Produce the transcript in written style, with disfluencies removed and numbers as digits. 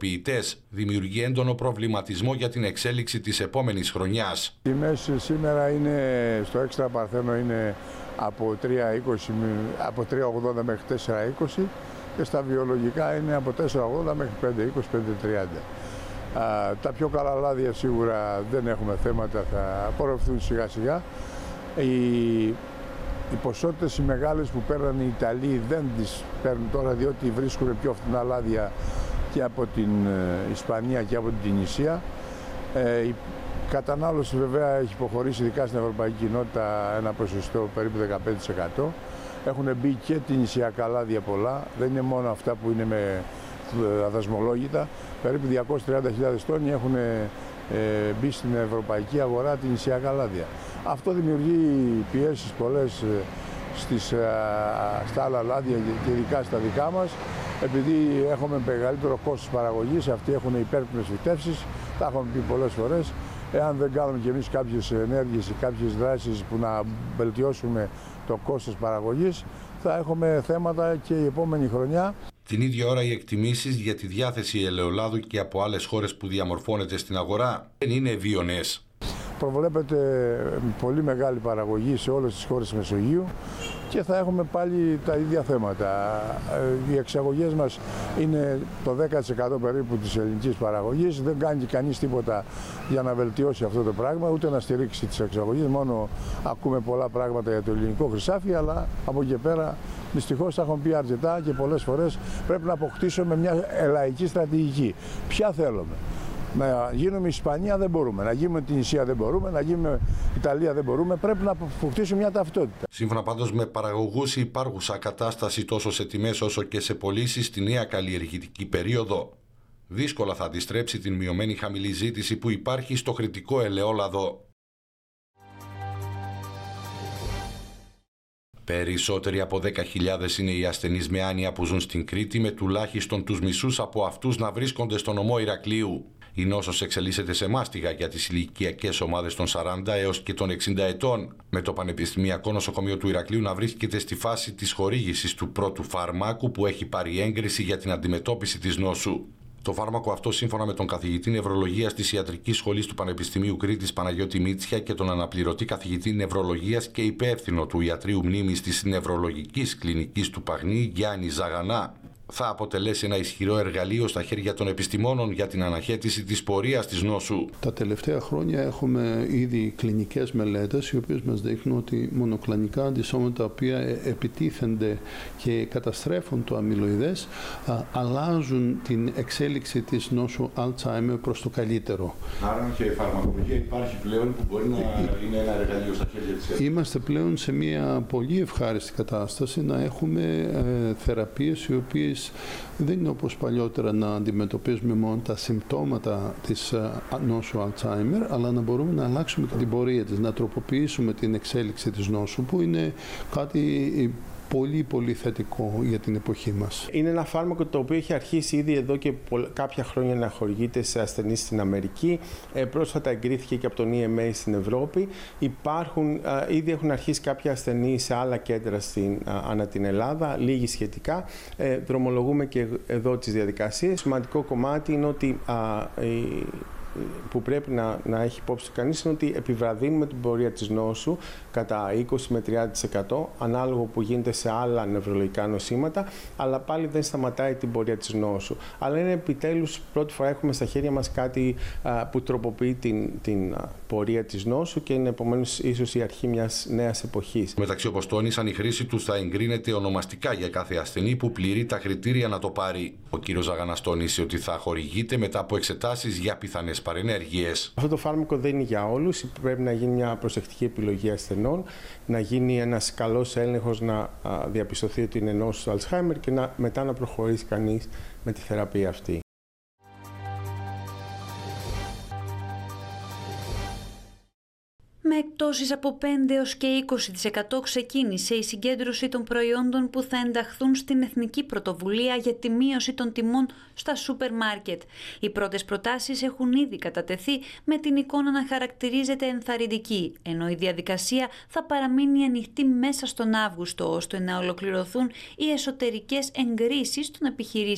μεταποιητές, δημιουργεί έντονο προβληματισμό για την εξέλιξη της επόμενης χρονιάς. Η μέση σήμερα είναι στο έξτρα παρθένο είναι από 3,80 μέχρι 4,20 και στα βιολογικά είναι από 4,80 μέχρι 5,20, 5,30. Τα πιο καλά λάδια σίγουρα δεν έχουμε θέματα, θα απορροφηθούν σιγά σιγά. Οι ποσότητες οι μεγάλες που παίρνουν οι Ιταλοί δεν τις παίρνουν τώρα, διότι βρίσκουν πιο φθηνά λάδια και από την Ισπανία και από την Τινησία. Η κατανάλωση βέβαια έχει υποχωρήσει, ειδικά στην Ευρωπαϊκή Κοινότητα, ένα ποσοστό περίπου 15%. Έχουν μπει και τινησιακά λάδια πολλά, δεν είναι μόνο αυτά που είναι με αδασμολόγητα. Περίπου 230.000 τόνοι έχουν μπει στην ευρωπαϊκή αγορά τινησιακά λάδια. Αυτό δημιουργεί πιέσεις πολλές στα άλλα λάδια και ειδικά στα δικά μας. Επειδή έχουμε μεγαλύτερο κόστος παραγωγής, αυτοί έχουν υπέρπνες φυτεύσεις, τα έχουμε πει πολλές φορές. Εάν δεν κάνουμε κι εμείς κάποιες ενέργειες ή κάποιες δράσεις που να βελτιώσουμε το κόστος παραγωγής, θα έχουμε θέματα και η επόμενη χρονιά. Την ίδια ώρα οι εκτιμήσεις για τη διάθεση ελαιολάδου και από άλλες χώρες που διαμορφώνεται στην αγορά δεν είναι βίωνες. Προβλέπεται πολύ μεγάλη παραγωγή σε όλες τις χώρες της Μεσογείου και θα έχουμε πάλι τα ίδια θέματα. Οι εξαγωγές μας είναι το 10% περίπου της ελληνικής παραγωγής. Δεν κάνει κανείς τίποτα για να βελτιώσει αυτό το πράγμα, ούτε να στηρίξει τις εξαγωγές. Μόνο ακούμε πολλά πράγματα για το ελληνικό χρυσάφι, αλλά από εκεί πέρα δυστυχώς τα έχουμε πει αρκετά και πολλές φορές πρέπει να αποκτήσουμε μια ελλαϊκή στρατηγική. Ποια θέλουμε? Να γίνουμε Ισπανία δεν μπορούμε, να γίνουμε την Ισία δεν μπορούμε, να γίνουμε Ιταλία δεν μπορούμε, πρέπει να αποκτήσουμε μια ταυτότητα. Σύμφωνα πάντως με παραγωγούς, η υπάρχουσα κατάσταση τόσο σε τιμές όσο και σε πωλήσεις στη νέα καλλιεργητική περίοδο δύσκολα θα αντιστρέψει την μειωμένη χαμηλή ζήτηση που υπάρχει στο κρητικό ελαιόλαδο. Περισσότεροι από 10.000 είναι οι ασθενείς με άνοια που ζουν στην Κρήτη, με τουλάχιστον τους μισούς από αυτούς να βρίσκονται στο νομό Ηρακλείου. Η νόσος εξελίσσεται σε μάστιγα για τις ηλικιακές ομάδες των 40 έως και των 60 ετών, με το Πανεπιστημιακό Νοσοκομείο του Ηρακλείου να βρίσκεται στη φάση της χορήγησης του πρώτου φαρμάκου που έχει πάρει έγκριση για την αντιμετώπιση της νόσου. Το φάρμακο αυτό, σύμφωνα με τον καθηγητή νευρολογίας της Ιατρικής Σχολής του Πανεπιστημίου Κρήτης Παναγιώτη Μίτσια και τον αναπληρωτή καθηγητή νευρολογίας και υπεύθυνο του Ιατρείου Μνήμης της Νευρολογικής Κλινικής του Παγνή Γιάννη Ζαγανά, θα αποτελέσει ένα ισχυρό εργαλείο στα χέρια των επιστημόνων για την αναχέτηση της πορείας της νόσου. Τα τελευταία χρόνια έχουμε ήδη κλινικές μελέτες οι οποίες μας δείχνουν ότι μονοκλονικά αντισώματα τα οποία επιτίθενται και καταστρέφουν το αμυλοειδές αλλάζουν την εξέλιξη της νόσου Alzheimer προς το καλύτερο. Άρα και η φαρμακολογία υπάρχει πλέον που μπορεί να είναι ένα εργαλείο στα χέρια της. Είμαστε πλέον σε μια πολύ ευχάριστη κατάσταση να έχουμε θεραπείες οι οποίες δεν είναι όπως παλιότερα να αντιμετωπίζουμε μόνο τα συμπτώματα της νόσου Alzheimer, αλλά να μπορούμε να αλλάξουμε και την πορεία της, να τροποποιήσουμε την εξέλιξη της νόσου, που είναι κάτι πολύ πολύ θετικό για την εποχή μας. Είναι ένα φάρμακο το οποίο έχει αρχίσει ήδη εδώ και κάποια χρόνια να χορηγείται σε ασθενείς στην Αμερική. Πρόσφατα εγκρίθηκε και από τον EMA στην Ευρώπη. Ήδη έχουν αρχίσει κάποιοι ασθενείς σε άλλα κέντρα ανά την Ελλάδα, λίγοι σχετικά. Δρομολογούμε και εδώ τις διαδικασίες. Σημαντικό κομμάτι είναι ότι που πρέπει να έχει υπόψη του κανείς είναι ότι επιβραδύνουμε την πορεία της νόσου κατά 20 με 30% ανάλογο που γίνεται σε άλλα νευρολογικά νοσήματα, αλλά πάλι δεν σταματάει την πορεία της νόσου. Αλλά είναι επιτέλους πρώτη φορά έχουμε στα χέρια μας κάτι που τροποποιεί την πορεία της νόσου και είναι επομένως ίσως η αρχή μιας νέας εποχής. Μεταξύ, όπως τόνισαν, η χρήση του θα εγκρίνεται ονομαστικά για κάθε ασθενή που πληρεί τα κριτήρια να το πάρει. Ο κ. Ζαγανάς τόνισε ότι θα χορηγείται μετά από εξετάσεις για πιθανές παρενέργειες. Αυτό το φάρμακο δεν είναι για όλους. Πρέπει να γίνει μια προσεκτική επιλογή ασθενών, να γίνει ένας καλός έλεγχος, να διαπιστωθεί ότι είναι νόσος του Alzheimer και μετά να προχωρήσει κανείς με τη θεραπεία αυτή. Με εκτόσεις από 5 έως και 20% ξεκίνησε η συγκέντρωση των προϊόντων που θα ενταχθούν στην Εθνική Πρωτοβουλία για τη μείωση των τιμών στα σούπερ μάρκετ. Οι πρώτες προτάσεις έχουν ήδη κατατεθεί με την εικόνα να χαρακτηρίζεται ενθαρρυντική, ενώ η διαδικασία θα παραμείνει ανοιχτή μέσα στον Αύγουστο, ώστε να ολοκληρωθούν οι εσωτερικές εγκρίσεις των επιχειρήσεων